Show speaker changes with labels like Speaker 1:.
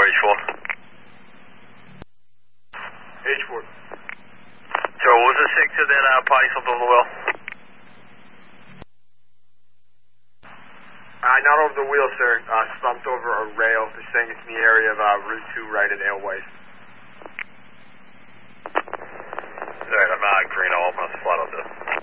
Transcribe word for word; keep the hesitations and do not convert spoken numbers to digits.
Speaker 1: H four.
Speaker 2: H four.
Speaker 1: Joe, what was the sector that uh, party slumped over the wheel?
Speaker 2: Uh, not over the wheel, sir. Uh, slumped over a rail. They're saying it's in the area of uh, Route two right at Aleways.
Speaker 1: Alright, I'm uh, green all, I'm gonna flat out there.